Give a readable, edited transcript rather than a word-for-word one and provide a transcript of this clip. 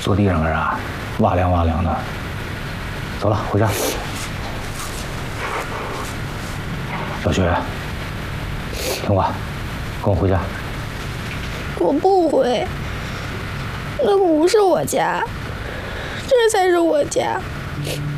坐地上干啥？哇凉哇凉的。走了，回家。小雪，听话，跟我回家。 我不回，那不是我家，这才是我家。